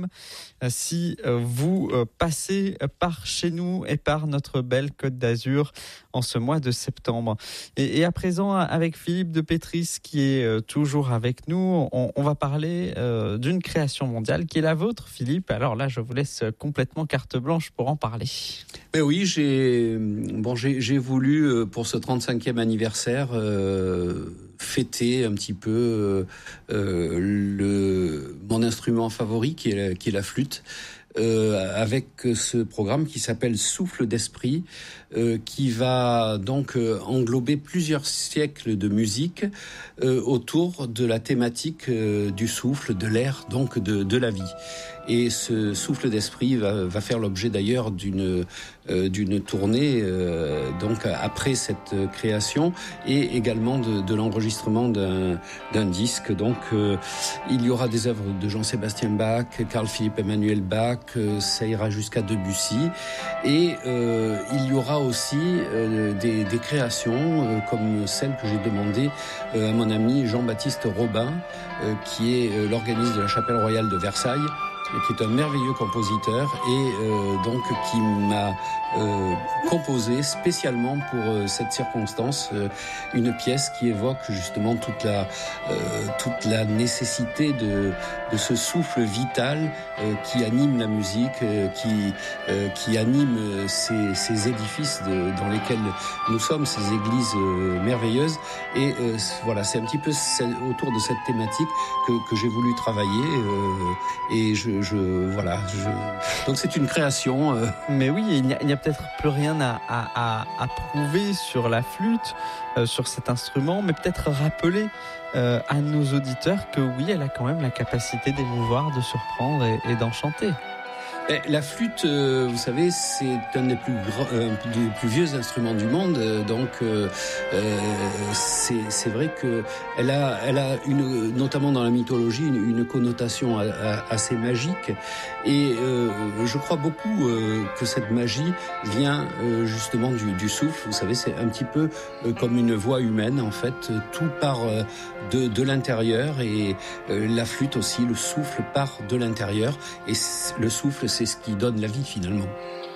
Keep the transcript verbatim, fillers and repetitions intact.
com si vous passez par chez nous et par notre belle Côte d'Azur en ce mois de septembre. Et, et à présent, avec Philippe de Pétris qui est toujours avec nous, on, on va parler euh, d'une création mondiale qui est la vôtre, Philippe. Alors là, je vous laisse complètement carte blanche pour en parler. Mais oui, j'ai, bon, j'ai, j'ai voulu, pour ce trente-cinquième anniversaire, euh, fêter un petit peu euh, le, mon instrument favori, qui est la, qui est la flûte. Euh, avec ce programme qui s'appelle Souffle d'esprit, euh, qui va donc euh, englober plusieurs siècles de musique euh, autour de la thématique euh, du souffle, de l'air, donc de, de la vie. Et ce souffle d'esprit va, va faire l'objet d'ailleurs d'une euh, d'une tournée euh, donc après cette création et également de, de l'enregistrement d'un d'un disque. Donc euh, il y aura des œuvres de Jean-Sébastien Bach, Carl Philipp Emanuel Bach, euh, ça ira jusqu'à Debussy, et euh, il y aura aussi euh, des, des créations euh, comme celle que j'ai demandée euh, à mon ami Jean-Baptiste Robin, euh, qui est euh, l'organiste de la Chapelle Royale de Versailles, qui est un merveilleux compositeur et euh, donc qui m'a euh, composé spécialement pour euh, cette circonstance euh, une pièce qui évoque justement toute la euh, toute la nécessité de de ce souffle vital euh, qui anime la musique, euh, qui euh, qui anime ces ces édifices de, dans lesquels nous sommes, ces églises euh, merveilleuses. Et euh, voilà, c'est un petit peu autour de cette thématique que que j'ai voulu travailler euh, et je Je, voilà, je... donc c'est une création. Euh... Mais oui, il n'y a, il n'y a peut-être plus rien à, à, à prouver sur la flûte, euh, sur cet instrument, mais peut-être rappeler euh, à nos auditeurs que oui, elle a quand même la capacité d'émouvoir, de surprendre et, et d'enchanter. La flûte, euh, vous savez, c'est un des plus grands, euh, des plus vieux instruments du monde. Donc, euh, euh, c'est, c'est vrai que elle a, elle a une, notamment dans la mythologie, une, une connotation a, a, assez magique. Et euh, je crois beaucoup euh, que cette magie vient euh, justement du, du souffle. Vous savez, c'est un petit peu euh, comme une voix humaine. En fait, tout part euh, de, de l'intérieur, et euh, la flûte aussi, le souffle part de l'intérieur. Et le souffle, c'est ce qui donne la vie finalement.